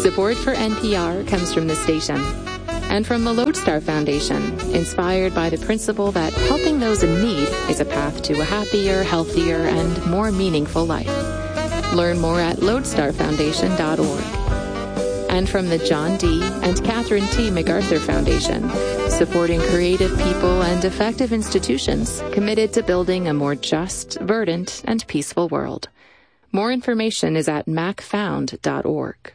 Support for NPR comes from the station and from the Lodestar Foundation, inspired by the principle that helping those in need is a path to a happier, healthier, and more meaningful life. Learn more at lodestarfoundation.org. And from the John D. and Catherine T. MacArthur Foundation, supporting creative people and effective institutions committed to building a more just, verdant, and peaceful world. More information is at macfound.org.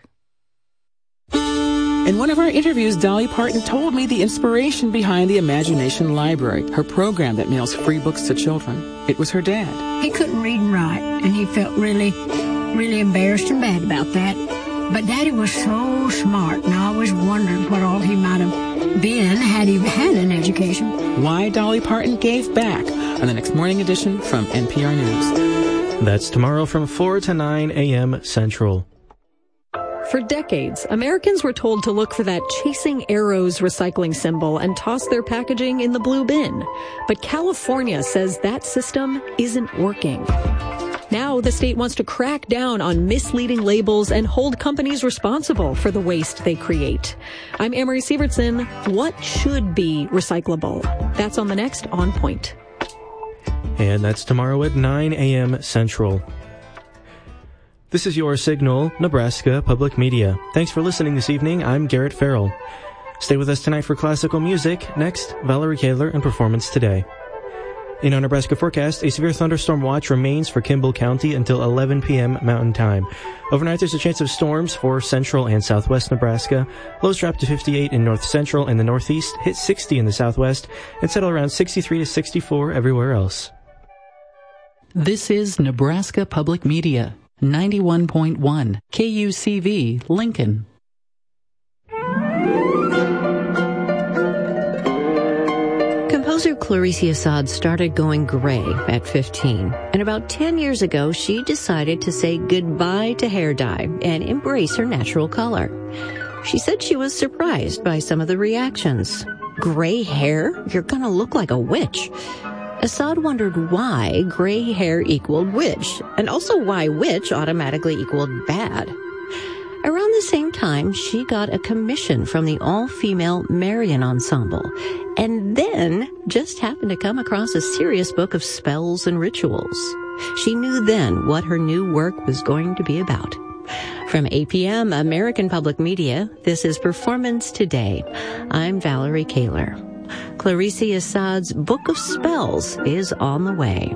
In one of our interviews, Dolly Parton told me the inspiration behind the Imagination Library, her program that mails free books to children. It was her dad. He couldn't read and write, and he felt really, really embarrassed and bad about that. But Daddy was so smart, and I always wondered what all he might have been had he had an education. Why Dolly Parton gave back on the next morning edition from NPR News. That's tomorrow from 4 to 9 a.m. Central. For decades, Americans were told to look for that Chasing Arrows recycling symbol and toss their packaging in the blue bin. But California says that system isn't working. Now the state wants to crack down on misleading labels and hold companies responsible for the waste they create. I'm Amory Sievertson. What should be recyclable? That's on the next On Point. And that's tomorrow at 9 a.m. Central. This is your signal, Nebraska Public Media. Thanks for listening this evening. I'm Garrett Farrell. Stay with us tonight for classical music. Next, Valerie Kaler and Performance Today. In our Nebraska forecast, a severe thunderstorm watch remains for Kimball County until 11 p.m. Mountain Time. Overnight, there's a chance of storms for central and southwest Nebraska. Lows drop to 58 in north central and the northeast, hit 60 in the southwest, and settle around 63 to 64 everywhere else. This is Nebraska Public Media. 91.1 KUCV, Lincoln. Composer Clarice Assad started going gray at 15, and about 10 years ago, she decided to say goodbye to hair dye and embrace her natural color. She said she was surprised by some of the reactions. Gray hair? You're gonna look like a witch. Assad wondered why gray hair equaled witch, and also why witch automatically equaled bad. Around the same time, she got a commission from the all-female Marian Ensemble, and then just happened to come across a serious book of spells and rituals. She knew then what her new work was going to be about. From APM, American Public Media, this is Performance Today. I'm Valerie Kaler. Clarice Assad's Book of Spells is on the way.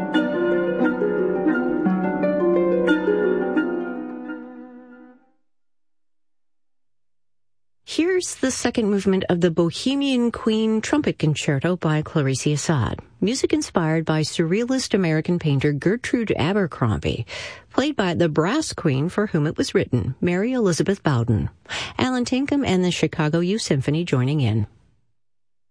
Here's the second movement of the Bohemian Queen Trumpet Concerto by Clarice Assad, music inspired by surrealist American painter Gertrude Abercrombie, played by the brass queen for whom it was written, Mary Elizabeth Bowden. Alan Tinkham and the Chicago Youth Symphony joining in.